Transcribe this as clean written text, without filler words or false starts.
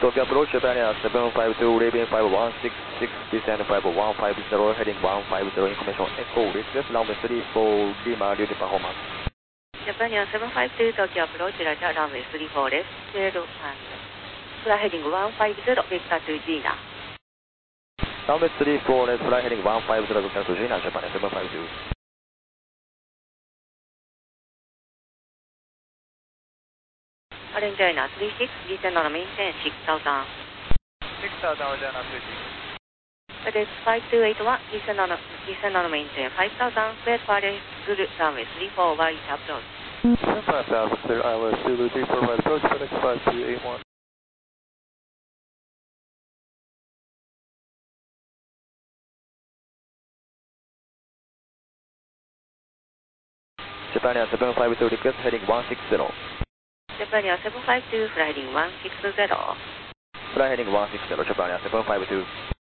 Tokyo approach, Japan Air 752, leaving 5166, descend 5150, heading 150, information echo, request runway 34, Lima, duty performance. Japan Air 752, Tokyo approach, Roger, runway 34 left, 0, fly heading 150, Victor to Gina. Runway 34 left, fly heading 150, Victor to Gina, Japan Air 752. Orange China 36, descend on maintain 6000. 6000, Orange 36. FedEx 5281, descend on maintain 5000, clear for Zulu runway 34 right approach. 5000, clear ILS Zulu 34 right approach, FedEx 5281. Japan Air 752, request heading 160. Japan Air 752, fly heading 160. Fly heading 160, Japan Air 752.